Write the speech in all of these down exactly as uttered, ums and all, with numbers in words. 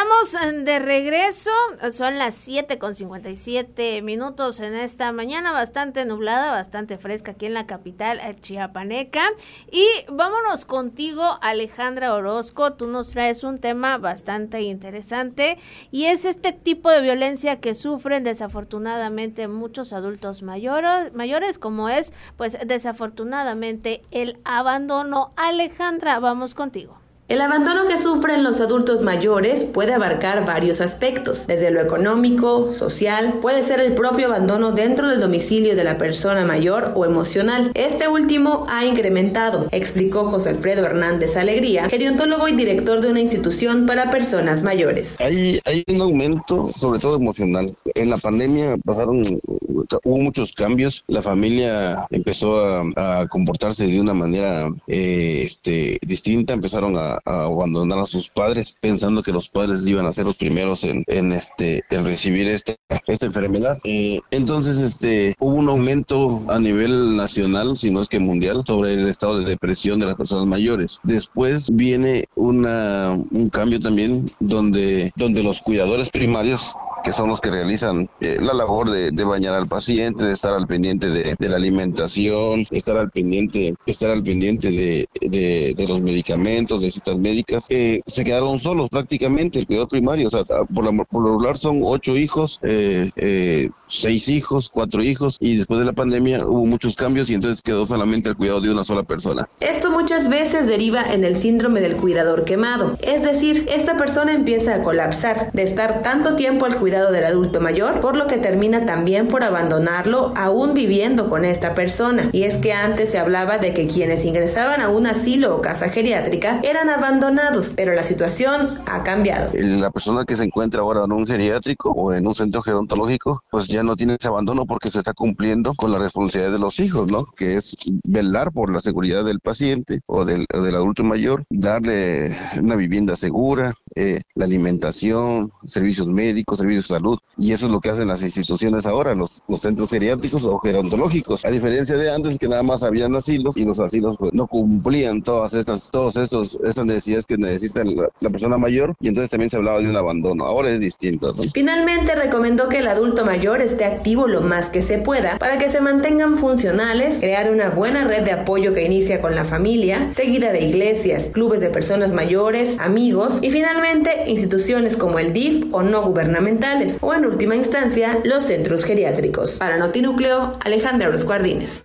Estamos de regreso, son las siete con cincuenta y siete minutos en esta mañana, bastante nublada, bastante fresca aquí en la capital chiapaneca. Y vámonos contigo, Alejandra Orozco, tú nos traes un tema bastante interesante y es este tipo de violencia que sufren desafortunadamente muchos adultos mayores, mayores como es, pues desafortunadamente el abandono. Alejandra, vamos contigo. El abandono que sufren los adultos mayores puede abarcar varios aspectos, desde lo económico, social, puede ser el propio abandono dentro del domicilio de la persona mayor o emocional. Este último ha incrementado, explicó José Alfredo Hernández Alegría, gerontólogo y director de una institución para personas mayores. Hay, hay un aumento, sobre todo emocional. En la pandemia pasaron, hubo muchos cambios, la familia empezó a, a comportarse de una manera eh, este, distinta, empezaron a a abandonar a sus padres pensando que los padres iban a ser los primeros en, en este en recibir esta, esta enfermedad. Eh, entonces este hubo un aumento a nivel nacional, si no es que mundial, sobre el estado de depresión de las personas mayores. Después viene una un cambio también donde, donde los cuidadores primarios, que son los que realizan eh, la labor de, de bañar al paciente, de estar al pendiente de, de la alimentación, estar al pendiente, estar al pendiente de, de, de los medicamentos, de citas médicas, eh, se quedaron solos prácticamente, el cuidador primario. O sea, por, la, por lo regular son ocho hijos, eh, eh, seis hijos, cuatro hijos, y después de la pandemia hubo muchos cambios y entonces quedó solamente el cuidado de una sola persona. Esto muchas veces deriva en el síndrome del cuidador quemado, es decir, esta persona empieza a colapsar de estar tanto tiempo al cuidado del adulto mayor, por lo que termina también por abandonarlo aún viviendo con esta persona. Y es que antes se hablaba de que quienes ingresaban a un asilo o casa geriátrica eran abandonados, pero la situación ha cambiado. La persona que se encuentra ahora en un geriátrico o en un centro gerontológico, pues ya no tiene ese abandono porque se está cumpliendo con la responsabilidad de los hijos, ¿no? Que es velar por la seguridad del paciente o del, o del adulto mayor, darle una vivienda segura, eh, la alimentación, servicios médicos, servicios de salud, y eso es lo que hacen las instituciones ahora, los, los centros geriátricos o gerontológicos, a diferencia de antes que nada más habían asilos y los asilos pues, no cumplían todas estas, todos estos, estas necesidades que necesita la, la persona mayor, y entonces también se hablaba de un abandono. Ahora es distinto, ¿no? Finalmente recomendó que el adulto mayor esté activo lo más que se pueda para que se mantengan funcionales, crear una buena red de apoyo que inicia con la familia, seguida de iglesias, clubes de personas mayores, amigos y finalmente instituciones como el D I F o no gubernamentales o en última instancia los centros geriátricos. Para Notinúcleo, Alejandra Orozco Ardínez.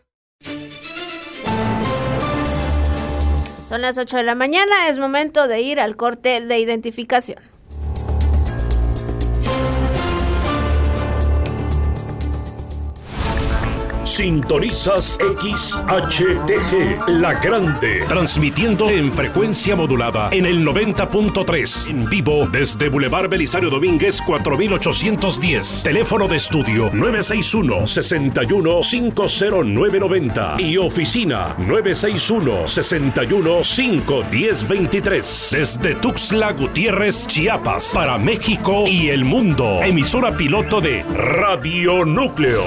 Son las ocho de la mañana, es momento de ir al corte de identificación. Sintonizas X H T G, La Grande, transmitiendo en frecuencia modulada en el noventa punto tres, en vivo desde Boulevard Belisario Domínguez cuatro mil ochocientos diez, teléfono de estudio nueve seis uno, seis uno cinco cero nueve nueve cero y oficina nueve seis uno, seis uno cinco uno cero dos tres, desde Tuxtla Gutiérrez, Chiapas, para México y el mundo, emisora piloto de Radio Núcleo.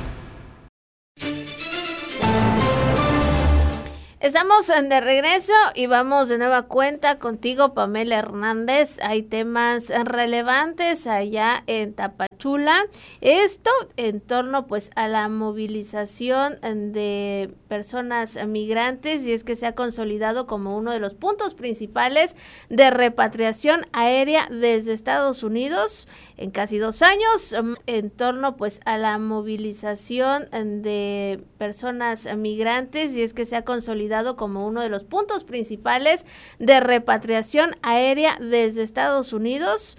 Estamos de regreso y vamos de nueva cuenta contigo, Pamela Hernández. Hay temas relevantes allá en Tapachula. Esto en torno pues a la movilización de personas migrantes, y es que se ha consolidado como uno de los puntos principales de repatriación aérea desde Estados Unidos en casi dos años, en torno pues a la movilización de personas migrantes, y es que se ha consolidado como uno de los puntos principales de repatriación aérea desde Estados Unidos